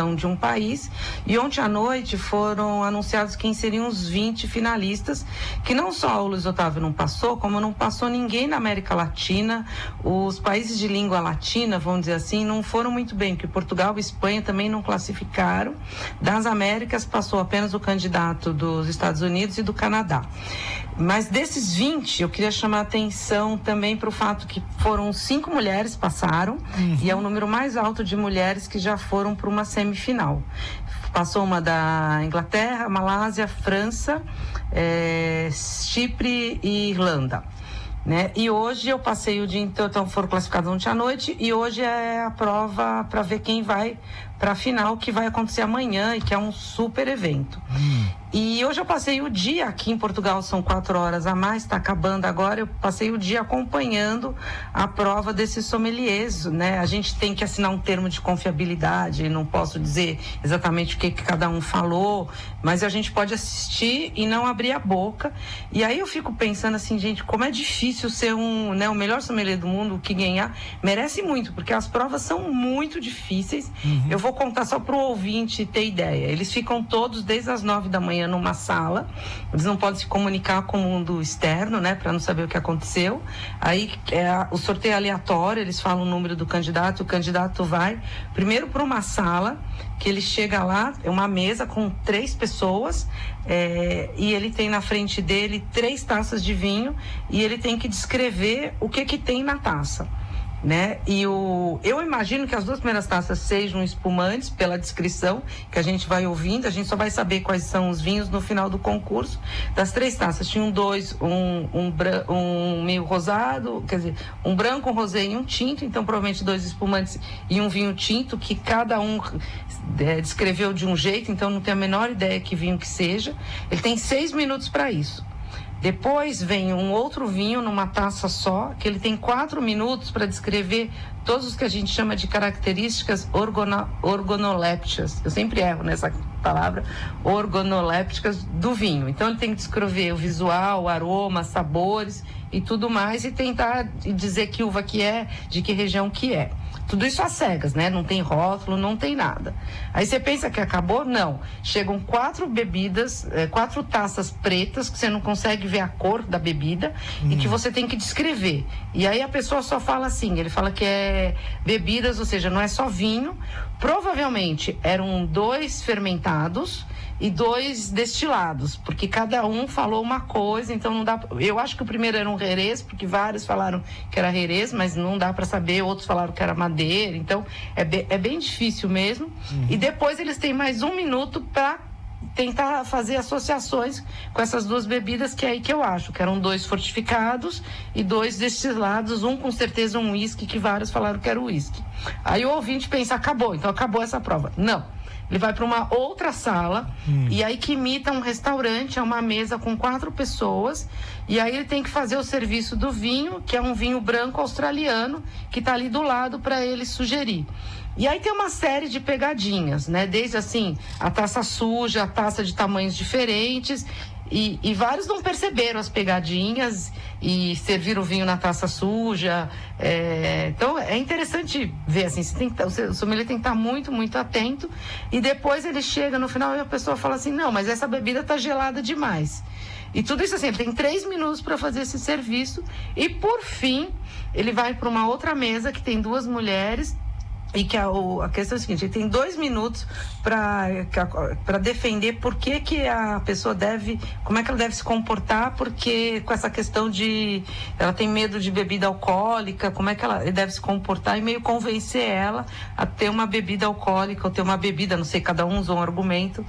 cada um de um país, e ontem à noite foram anunciados quem seriam os 20 finalistas, que não só o Luiz Otávio não passou, como não passou ninguém na América Latina. Os países de língua latina, vamos dizer assim, não foram muito bem, porque Portugal e Espanha também não classificaram. Das Américas passou apenas o candidato dos Estados Unidos e do Canadá. Mas desses 20, eu queria chamar a atenção também para o fato que foram 5 mulheres passaram, e é o número mais alto de mulheres que já foram para uma semifinal. Passou uma da Inglaterra, Malásia, França, Chipre e Irlanda. Né? E hoje eu passei o dia inteiro, então foram classificados ontem à noite, e hoje é a prova para ver quem vai para a final, que vai acontecer amanhã e que é um super evento. E hoje eu passei o dia aqui em Portugal, são 4 horas a mais, está acabando agora, eu passei o dia acompanhando a prova desses sommeliers, né? A gente tem que assinar um termo de confiabilidade, não posso dizer exatamente o que cada um falou, mas a gente pode assistir e não abrir a boca. E aí eu fico pensando assim, gente, como é difícil ser o melhor sommelier do mundo, que ganhar merece muito, porque as provas são muito difíceis. Eu vou contar só para o ouvinte ter ideia. Eles ficam todos desde as 9 da manhã numa sala, eles não podem se comunicar com o mundo externo, né, para não saber o que aconteceu. Aí o sorteio aleatório, eles falam o número do candidato, o candidato vai primeiro para uma sala, que ele chega lá, é uma mesa com 3 pessoas, e ele tem na frente dele 3 taças de vinho, e ele tem que descrever o que tem na taça. Né? E eu imagino que as 2 primeiras taças sejam espumantes, pela descrição que a gente vai ouvindo, a gente só vai saber quais são os vinhos no final do concurso. Das 3 taças, tinham 2, um meio rosado, quer dizer, um branco, um rosé e um tinto, então provavelmente 2 espumantes e um vinho tinto, que cada um descreveu de um jeito, então não tenho a menor ideia que vinho que seja. Ele tem 6 minutos para isso. Depois vem um outro vinho numa taça só, que ele tem 4 minutos para descrever todos os que a gente chama de características organolépticas. Eu sempre erro nessa palavra, organolépticas do vinho. Então ele tem que descrever o visual, o aroma, sabores e tudo mais, e tentar dizer que uva que é, de que região que é. Tudo isso às cegas, né? Não tem rótulo, não tem nada. Aí você pensa que acabou? Não. Chegam 4 bebidas, 4 taças pretas, que você não consegue ver a cor da bebida, e que você tem que descrever. E aí a pessoa só fala assim, ele fala que é bebidas, ou seja, não é só vinho. Provavelmente eram 2 fermentados e 2 destilados, porque cada um falou uma coisa, então não dá. Eu acho que o primeiro era um Jerez, porque vários falaram que era Jerez, mas não dá para saber, outros falaram que era Madeira, então é bem difícil mesmo. E depois eles têm mais 1 minuto para tentar fazer associações com essas 2 bebidas, que é aí que eu acho que eram 2 fortificados e 2 destilados, um com certeza um uísque, que vários falaram que era uísque. Aí o ouvinte pensa, acabou, então acabou essa prova. Não. Ele vai para uma outra sala, e aí que imita um restaurante, é uma mesa com 4 pessoas, e aí ele tem que fazer o serviço do vinho, que é um vinho branco australiano, que está ali do lado para ele sugerir. E aí tem uma série de pegadinhas, né? Desde assim, a taça suja, a taça de tamanhos diferentes, e vários não perceberam as pegadinhas e serviram o vinho na taça suja. Então é interessante ver assim, o sommelier tem que estar muito, muito atento, e depois ele chega no final e a pessoa fala assim, não, mas essa bebida está gelada demais. E tudo isso assim, ele tem 3 minutos para fazer esse serviço, e por fim ele vai para uma outra mesa que tem 2 mulheres, e que a questão é a seguinte, ele tem 2 minutos para defender por que a pessoa como é que ela deve se comportar, porque com essa questão ela tem medo de bebida alcoólica, como é que ela deve se comportar, e meio convencer ela a ter uma bebida alcoólica, ou ter uma bebida, não sei, cada um usou um argumento,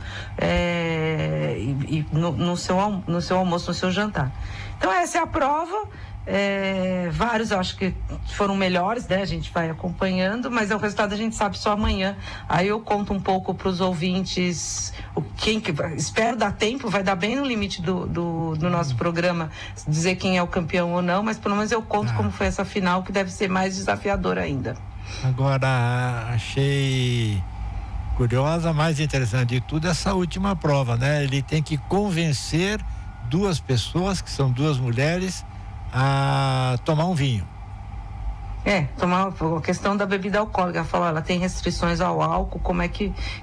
no seu almoço, no seu jantar. Então essa é a prova. Vários eu acho que foram melhores, né? A gente vai acompanhando, mas o resultado a gente sabe só amanhã. Aí eu conto um pouco para os ouvintes, espero dar tempo, vai dar bem no limite do nosso programa dizer quem é o campeão ou não, mas pelo menos eu conto como foi essa final, que deve ser mais desafiadora ainda. Agora, achei curiosa, mais interessante de tudo, essa última prova, né? Ele tem que convencer 2 pessoas, que são 2 mulheres, a tomar um vinho. Tomar a questão da bebida alcoólica. Ela falou, ela tem restrições ao álcool, como é que